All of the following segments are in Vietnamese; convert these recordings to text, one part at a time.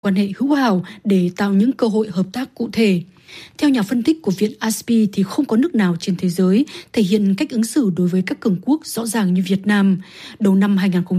quan hệ hữu hảo để tạo những cơ hội hợp tác cụ thể. Theo nhà phân tích của Viện ASPI thì không có nước nào trên thế giới thể hiện cách ứng xử đối với các cường quốc rõ ràng như Việt Nam. Đầu năm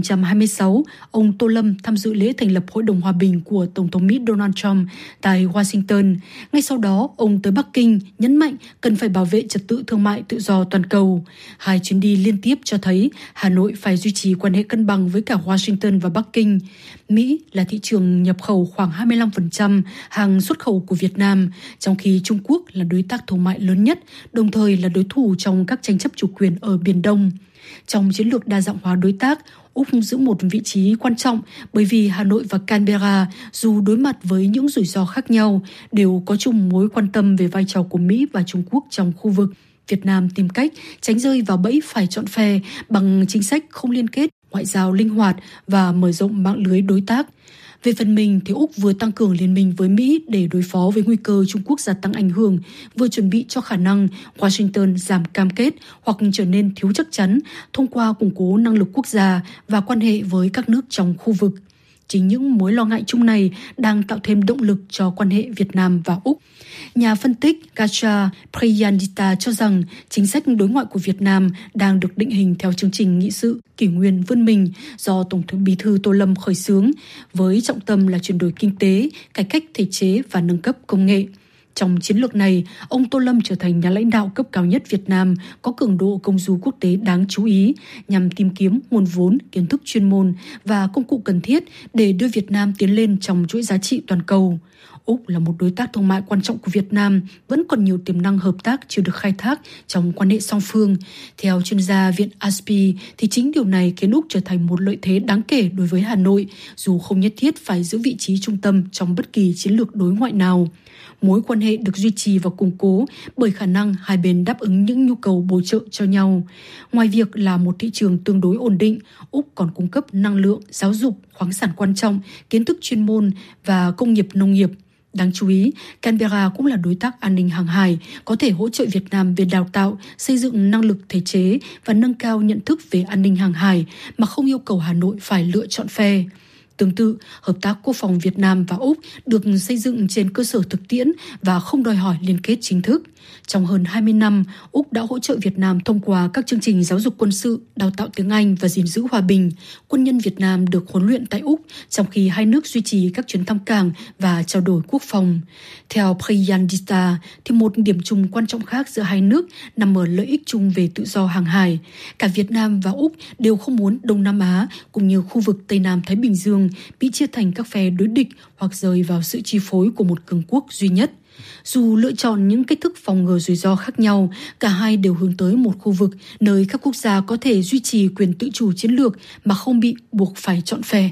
2026, ông Tô Lâm tham dự lễ thành lập Hội đồng Hòa bình của Tổng thống Mỹ Donald Trump tại Washington. Ngay sau đó, ông tới Bắc Kinh nhấn mạnh cần phải bảo vệ trật tự thương mại tự do toàn cầu. Hai chuyến đi liên tiếp cho thấy Hà Nội phải duy trì quan hệ cân bằng với cả Washington và Bắc Kinh. Mỹ là thị trường nhập khẩu khoảng 25% hàng xuất khẩu của Việt Nam, trong khi Trung Quốc là đối tác thương mại lớn nhất, đồng thời là đối thủ trong các tranh chấp chủ quyền ở Biển Đông. Trong chiến lược đa dạng hóa đối tác, Úc giữ một vị trí quan trọng bởi vì Hà Nội và Canberra, dù đối mặt với những rủi ro khác nhau, đều có chung mối quan tâm về vai trò của Mỹ và Trung Quốc trong khu vực. Việt Nam tìm cách tránh rơi vào bẫy phải chọn phe bằng chính sách không liên kết, ngoại giao linh hoạt và mở rộng mạng lưới đối tác. Về phần mình thì Úc vừa tăng cường liên minh với Mỹ để đối phó với nguy cơ Trung Quốc gia tăng ảnh hưởng, vừa chuẩn bị cho khả năng Washington giảm cam kết hoặc trở nên thiếu chắc chắn thông qua củng cố năng lực quốc gia và quan hệ với các nước trong khu vực. Chính những mối lo ngại chung này đang tạo thêm động lực cho quan hệ Việt Nam và Úc. Nhà phân tích Gacha Priyandita cho rằng chính sách đối ngoại của Việt Nam đang được định hình theo chương trình nghị sự kỷ nguyên vươn mình do Tổng thống Bí thư Tô Lâm khởi xướng, với trọng tâm là chuyển đổi kinh tế, cải cách thể chế và nâng cấp công nghệ. Trong chiến lược này, ông Tô Lâm trở thành nhà lãnh đạo cấp cao nhất Việt Nam có cường độ công du quốc tế đáng chú ý nhằm tìm kiếm nguồn vốn, kiến thức chuyên môn và công cụ cần thiết để đưa Việt Nam tiến lên trong chuỗi giá trị toàn cầu. Úc là một đối tác thương mại quan trọng của Việt Nam, vẫn còn nhiều tiềm năng hợp tác chưa được khai thác trong quan hệ song phương. Theo chuyên gia Viện ASPI, thì chính điều này khiến Úc trở thành một lợi thế đáng kể đối với Hà Nội, dù không nhất thiết phải giữ vị trí trung tâm trong bất kỳ chiến lược đối ngoại nào. Mối quan hệ được duy trì và củng cố bởi khả năng hai bên đáp ứng những nhu cầu bổ trợ cho nhau. Ngoài việc là một thị trường tương đối ổn định, Úc còn cung cấp năng lượng, giáo dục, khoáng sản quan trọng, kiến thức chuyên môn và công nghiệp nông nghiệp. Đáng chú ý, Canberra cũng là đối tác an ninh hàng hải, có thể hỗ trợ Việt Nam về đào tạo, xây dựng năng lực thể chế và nâng cao nhận thức về an ninh hàng hải mà không yêu cầu Hà Nội phải lựa chọn phe. Tương tự, hợp tác quốc phòng Việt Nam và Úc được xây dựng trên cơ sở thực tiễn và không đòi hỏi liên kết chính thức. Trong hơn 20 năm, Úc đã hỗ trợ Việt Nam thông qua các chương trình giáo dục quân sự, đào tạo tiếng Anh và gìn giữ hòa bình. Quân nhân Việt Nam được huấn luyện tại Úc, trong khi hai nước duy trì các chuyến thăm cảng và trao đổi quốc phòng. Theo Priyandita, thì một điểm chung quan trọng khác giữa hai nước nằm ở lợi ích chung về tự do hàng hải. Cả Việt Nam và Úc đều không muốn Đông Nam Á, cũng như khu vực Tây Nam Thái Bình Dương, bị chia thành các phe đối địch hoặc rơi vào sự chi phối của một cường quốc duy nhất. Dù lựa chọn những cách thức phòng ngừa rủi ro khác nhau, cả hai đều hướng tới một khu vực nơi các quốc gia có thể duy trì quyền tự chủ chiến lược mà không bị buộc phải chọn phe.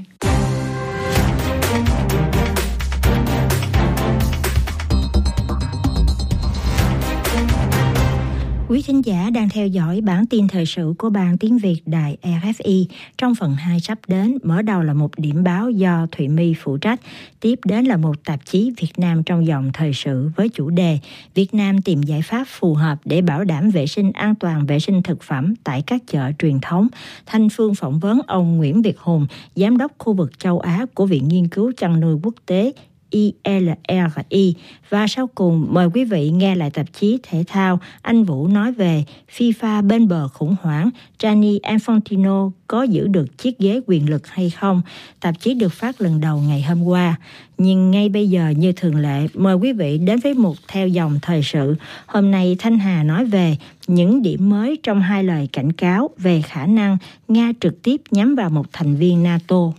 Quý thính giả đang theo dõi bản tin thời sự của Ban Tiếng Việt Đài RFI. Trong phần 2 sắp đến, mở đầu là một điểm báo do Thụy My phụ trách. Tiếp đến là một tạp chí Việt Nam trong dòng thời sự với chủ đề Việt Nam tìm giải pháp phù hợp để bảo đảm vệ sinh an toàn vệ sinh thực phẩm tại các chợ truyền thống. Thanh Phương phỏng vấn ông Nguyễn Việt Hùng, Giám đốc khu vực châu Á của Viện Nghiên cứu Chăn nuôi Quốc tế ILRI. Và sau cùng mời quý vị nghe lại tạp chí thể thao. Anh Vũ nói về FIFA bên bờ khủng hoảng, Gianni Infantino có giữ được chiếc ghế quyền lực hay không. Tạp chí được phát lần đầu ngày hôm qua. Nhưng ngay bây giờ như thường lệ, mời quý vị đến với mục theo dòng thời sự. Hôm nay Thanh Hà nói về những điểm mới trong hai lời cảnh cáo về khả năng Nga trực tiếp nhắm vào một thành viên NATO.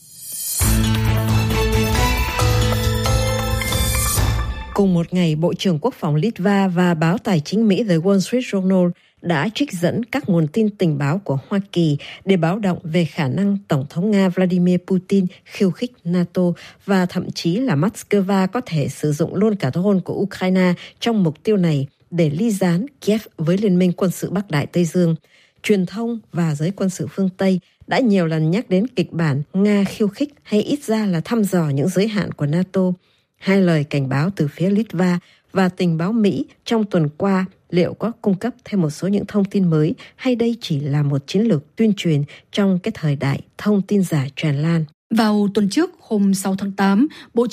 Cùng một ngày, Bộ trưởng Quốc phòng Litva và báo tài chính Mỹ The Wall Street Journal đã trích dẫn các nguồn tin tình báo của Hoa Kỳ để báo động về khả năng Tổng thống Nga Vladimir Putin khiêu khích NATO và thậm chí là Moscow có thể sử dụng luôn cả drone của Ukraine trong mục tiêu này để ly gián Kiev với Liên minh quân sự Bắc Đại Tây Dương. Truyền thông và giới quân sự phương Tây đã nhiều lần nhắc đến kịch bản Nga khiêu khích hay ít ra là thăm dò những giới hạn của NATO. Hai lời cảnh báo từ phía Litva và tình báo Mỹ trong tuần qua liệu có cung cấp thêm một số những thông tin mới hay đây chỉ là một chiến lược tuyên truyền trong cái thời đại thông tin giả tràn lan. Vào tuần trước, hôm 6 tháng 8, Bộ